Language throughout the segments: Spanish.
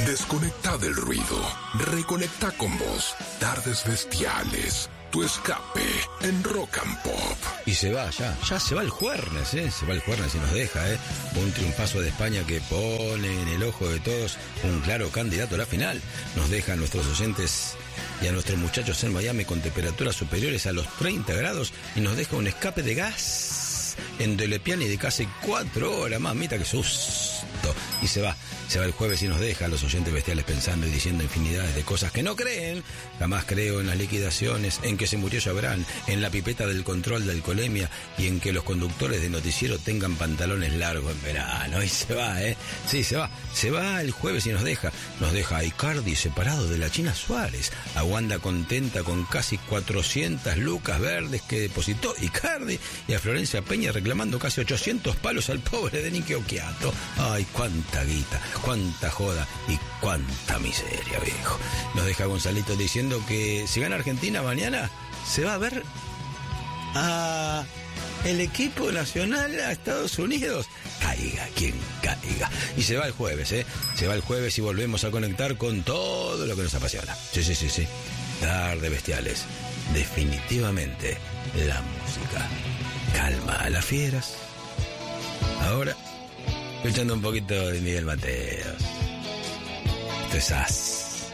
Desconecta del ruido. Reconecta con vos. Tardes Bestiales. Tu escape en Rock and Pop. Y se va, ya se va el Juernes, se va el Juernes y nos deja, un triunfazo de España que pone en el ojo de todos un claro candidato a la final. Nos deja a nuestros oyentes y a nuestros muchachos en Miami con temperaturas superiores a los 30 grados y nos deja un escape de gas en Delepiani de casi 4 horas, mamita, que susto. Y se va el jueves y nos deja a los oyentes bestiales pensando y diciendo infinidades de cosas que no creen. Jamás creo en las liquidaciones, en que se murió Chabrán, en la pipeta del control de alcoholemia y en que los conductores de noticiero tengan pantalones largos en verano. Y se va, sí, se va el jueves y nos deja a Icardi separado de la China Suárez, a Wanda contenta con casi 400 lucas verdes que depositó Icardi y a Florencia Peña reclamando casi 800 palos al pobre de Nicky Occhiato. Ay, cuánta guita, cuánta joda y cuánta miseria, viejo. Nos deja Gonzalito diciendo que si gana Argentina mañana se va a ver a el equipo nacional a Estados Unidos. Caiga quien caiga. Y se va el jueves, se va el jueves y volvemos a conectar con todo lo que nos apasiona. Sí. Tarde Bestiales. Definitivamente la música calma a las fieras. Ahora escuchando un poquito de Miguel Mateos. Esto es As.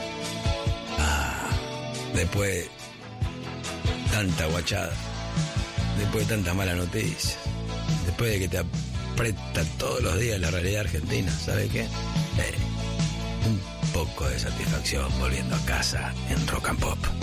Después de tanta guachada, después de tanta mala noticia, después de que te aprieta todos los días la realidad argentina, ¿sabe qué? Un poco de satisfacción volviendo a casa en Rock and Pop.